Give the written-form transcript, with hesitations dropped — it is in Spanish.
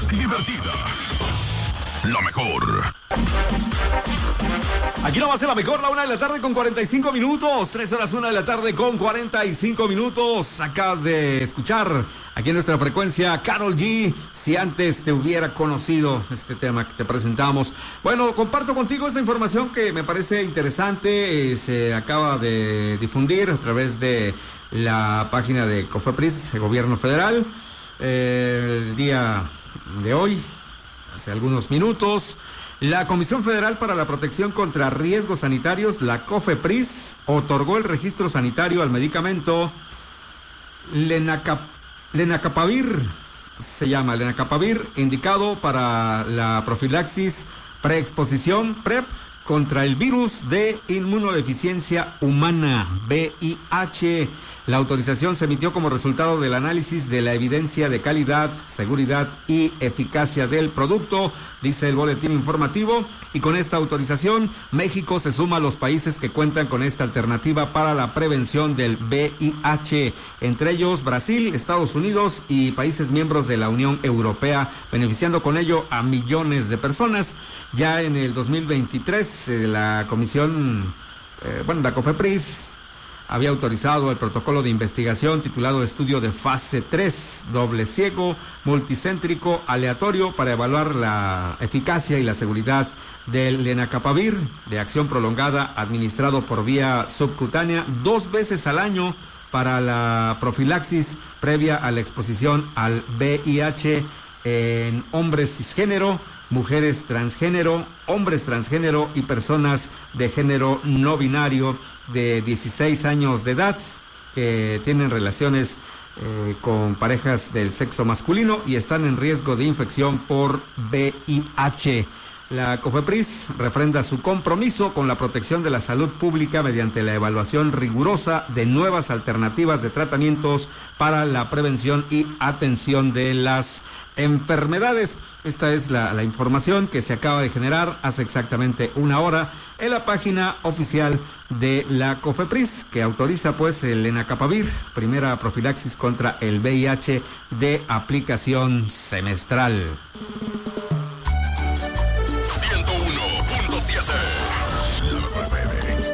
divertida. La mejor. Aquí no va a ser la mejor, la 1:45 PM, 3 horas 1:45 PM. Acabas de escuchar aquí en nuestra frecuencia Karol G. Si antes te hubiera conocido este tema que te presentamos. Bueno, comparto contigo esta información que me parece interesante. Se acaba de difundir a través de la página de COFEPRIS, el gobierno federal. El día de hoy, hace algunos minutos, la Comisión Federal para la Protección contra Riesgos Sanitarios, la COFEPRIS, otorgó el registro sanitario al medicamento lenacapavir, indicado para la profilaxis preexposición, PrEP, contra el virus de inmunodeficiencia humana, VIH. La autorización se emitió como resultado del análisis de la evidencia de calidad, seguridad y eficacia del producto, dice el boletín informativo, y con esta autorización México se suma a los países que cuentan con esta alternativa para la prevención del VIH, entre ellos Brasil, Estados Unidos y países miembros de la Unión Europea, beneficiando con ello a millones de personas. Ya en el 2023 la COFEPRIS había autorizado el protocolo de investigación titulado Estudio de Fase 3, doble ciego, multicéntrico, aleatorio, para evaluar la eficacia y la seguridad del lenacapavir de acción prolongada, administrado por vía subcutánea 2 veces al año para la profilaxis previa a la exposición al VIH en hombres cisgénero, mujeres transgénero, hombres transgénero y personas de género no binario de 16 años de edad que tienen relaciones con parejas del sexo masculino y están en riesgo de infección por VIH. La COFEPRIS refrenda su compromiso con la protección de la salud pública mediante la evaluación rigurosa de nuevas alternativas de tratamientos para la prevención y atención de las enfermedades. Esta es la información que se acaba de generar hace exactamente 1 hora en la página oficial de la COFEPRIS, que autoriza pues el lenacapavir, primera profilaxis contra el VIH de aplicación semestral.